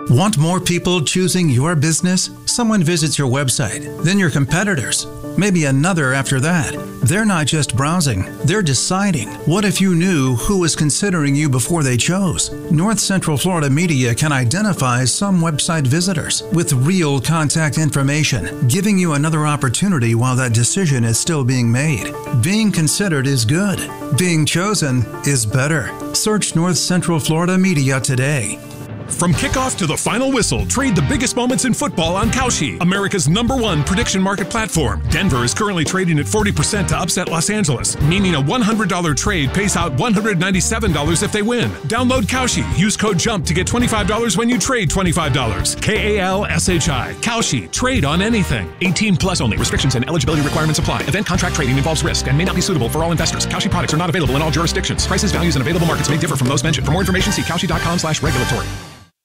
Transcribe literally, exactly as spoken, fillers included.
Want more people choosing your business? Someone visits your website, then your competitors, maybe another after that. They're not just browsing, they're deciding. What if you knew who was considering you before they chose? North Central Florida Media can identify some website visitors with real contact information, giving you another opportunity while that decision is still being made. Being considered is good. Being chosen is better. Search North Central Florida Media today. From kickoff to the final whistle, trade the biggest moments in football on Kalshi, America's number one prediction market platform. Denver is currently trading at forty percent to upset Los Angeles, meaning a one hundred dollars trade pays out one hundred ninety-seven dollars if they win. Download Kalshi. Use code JUMP to get twenty-five dollars when you trade twenty-five dollars. K A L S H I. Kalshi. Trade on anything. eighteen plus only. Restrictions and eligibility requirements apply. Event contract trading involves risk and may not be suitable for all investors. Kalshi products are not available in all jurisdictions. Prices, values, and available markets may differ from those mentioned. For more information, see Kalshi dot com slash regulatory.